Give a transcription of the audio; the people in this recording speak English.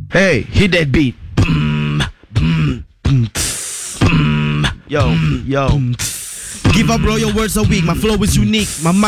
Hey, hit that beat. Yo. Give up, bro, your words are weak. My flow is unique. My mind